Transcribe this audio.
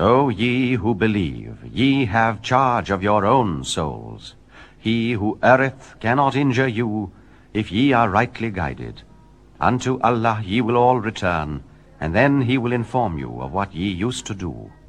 O ye who believe, ye have charge of your own souls. He who erreth cannot injure you, if ye are rightly guided. Unto Allah ye will all return, and then he will inform you of what ye used to do.